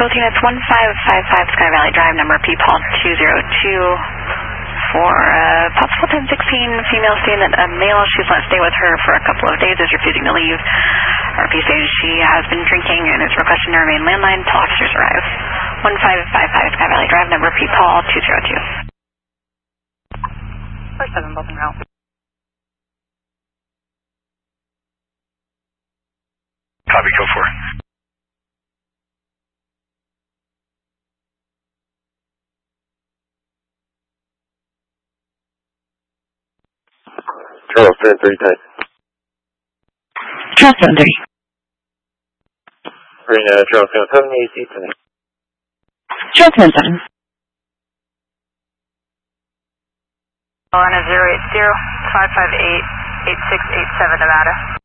team, it's 1555 Sky Valley Drive, number P-Paul 202. For possible 1016 female stating that a male she's let stay with her for a couple of days is refusing to leave. RP says she has been drinking and is requesting to remain landline until officers arrive. 1555 Sky Valley Drive, number P-Paul 202. 47, both en route. Copy, go for it. Charles 3 tight. Charles 3. Green, Charles 7 AC tonight. Charles 7. Atlanta 080 558 8687 Nevada.